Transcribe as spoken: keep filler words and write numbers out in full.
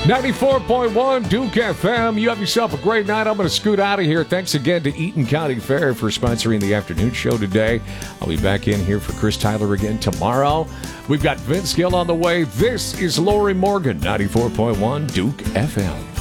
ninety-four point one Duke F M. You have yourself a great night. I'm going to scoot out of here. Thanks again to Eaton County Fair for sponsoring the afternoon show today. I'll be back in here for Chris Tyler again tomorrow. We've got Vince Gill on the way. This is Lori Morgan, ninety-four point one Duke F M.